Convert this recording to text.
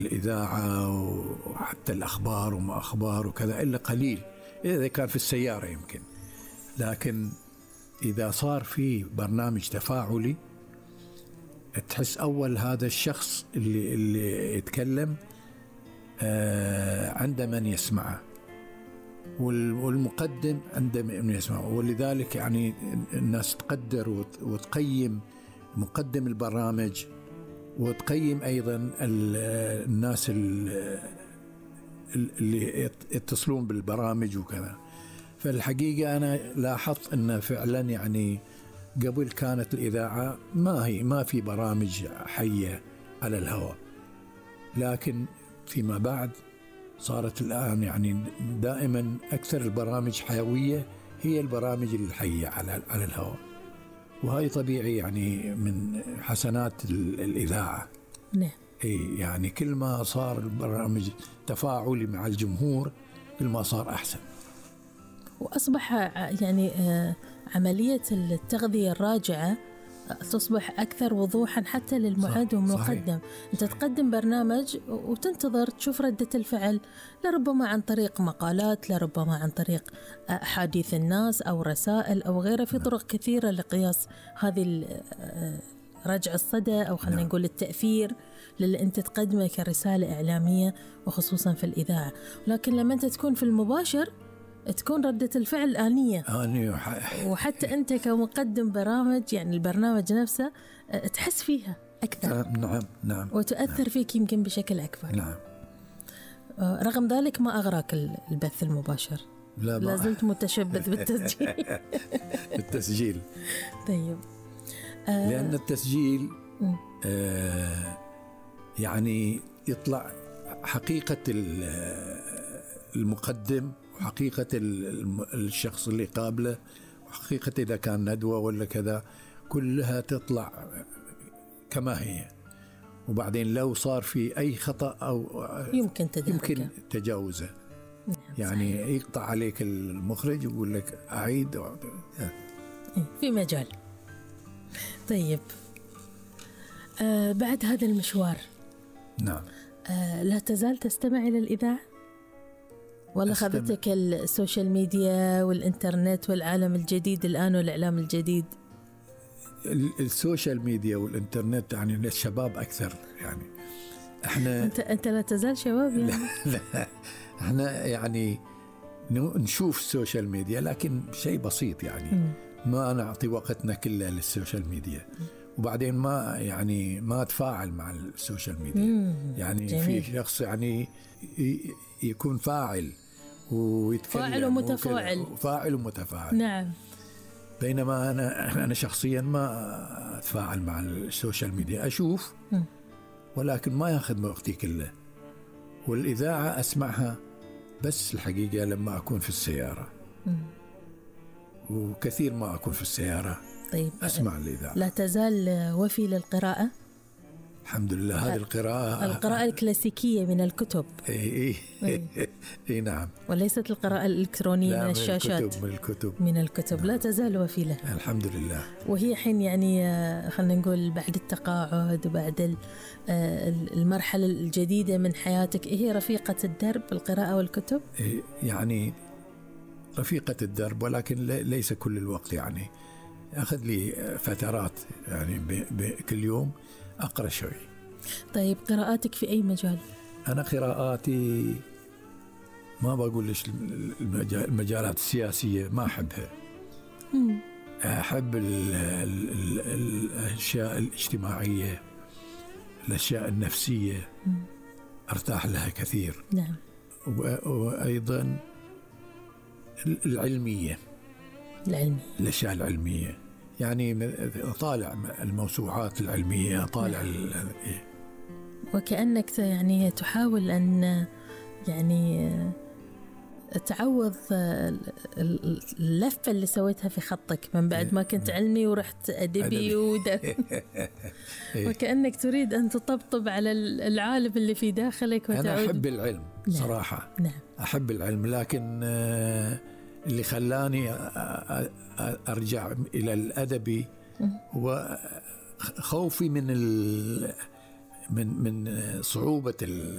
الإذاعة وحتى الأخبار وما أخبار وكذا إلا قليل، إذا كان في السيارة يمكن. لكن إذا صار في برنامج تفاعلي تحس أول هذا الشخص اللي يتكلم عنده من يسمعه، والمقدم عنده من يسمعه، ولذلك يعني الناس تقدر وتقيم مقدم البرامج، وتقيم أيضا الناس اللي يتصلون بالبرامج وكذا. فالحقيقة أنا لاحظت أن فعلا يعني قبل كانت الإذاعة ما في برامج حية على الهواء، لكن فيما بعد صارت الآن يعني دائما أكثر البرامج حيوية هي البرامج الحية على الهواء، وهي طبيعي يعني من حسنات الإذاعة. نعم. يعني كل ما صار البرامج تفاعلي مع الجمهور كل ما صار أحسن. وأصبح يعني عملية التغذية الراجعة تصبح أكثر وضوحا حتى للمعد والمقدم. أنت تقدم برنامج وتنتظر تشوف ردة الفعل، لربما عن طريق مقالات، لربما عن طريق أحاديث الناس أو رسائل أو غيرها، في طرق كثيرة لقياس هذه رجع الصدى أو خلينا نقول التأثير للي أنت تقدمه كرسالة إعلامية وخصوصا في الإذاعة. لكن لما أنت تكون في المباشر تكون ردة الفعل آنية، وحتى أنت كمقدم برامج يعني البرنامج نفسه تحس فيها أكثر. نعم. وتؤثر فيك يمكن بشكل أكبر. نعم. رغم ذلك ما أغراك البث المباشر؟ لا زلت متشبث بالتسجيل. بالتسجيل. طيب. لأن التسجيل يعني يطلع حقيقة المقدم وحقيقة الشخص اللي قابله، وحقيقة إذا كان ندوة ولا كذا، كلها تطلع كما هي. وبعدين لو صار في أي خطأ أو يمكن تجاوزه. يعني صحيح. يقطع عليك المخرج ويقول لك أعيد في مجال. طيب، بعد هذا المشوار نعم لا تزال تستمع إلى الإذاعة؟ ولا خذتك السوشيال ميديا والإنترنت والعالم الجديد الآن والإعلام الجديد؟ السوشيال ميديا والإنترنت يعني للشباب أكثر. يعني إحنا أنت لا تزال شباب يعني؟ لا إحنا يعني نشوف السوشيال ميديا لكن شيء بسيط، يعني ما نعطي وقتنا كله للسوشيال ميديا. وبعدين ما أتفاعل مع السوشيال ميديا. يعني جميل. في شخص يعني يكون فاعل ويتكلم، فاعل ومتفاعل. نعم. بينما أنا شخصيا ما أتفاعل مع السوشيال ميديا، أشوف ولكن ما يأخذ وقتي كله. والإذاعة أسمعها بس الحقيقة لما أكون في السيارة، وكثير ما أكون في السيارة. طيب، أسمع الإذاعة. لا تزال وفي للقراءة؟ الحمد لله. هذه القراءة الكلاسيكية من الكتب. إيه نعم. وليست القراءة الإلكترونية من الشاشات. من الكتب. نعم. لا تزال وفي لها الحمد لله. وهي حين يعني خلينا نقول بعد التقاعد وبعد المرحلة الجديدة من حياتك، هي رفيقة الدرب القراءة والكتب؟ يعني رفيقة الدرب، ولكن ليس كل الوقت. يعني أخذ لي فترات يعني كل يوم أقرأ شوي. طيب، قراءاتك في أي مجال؟ أنا قراءاتي ما بقول ليش المجالات السياسية ما أحبها. أحب الأشياء الاجتماعية، الأشياء النفسية أرتاح لها كثير. نعم. وأيضا العلمية، الأشياء العلمية، يعني طالع الموسوعات العلمية، طالع. وكأنك يعني تحاول أن يعني تعوض اللفة اللي سويتها في خطك من بعد ما كنت علمي ورحت أدبي وكأنك تريد أن تطبطب على العالم اللي في داخلك وتعود. أنا أحب العلم صراحة. نعم. أحب العلم، لكن اللي خلاني أرجع إلى الأدبي هو خوفي من صعوبة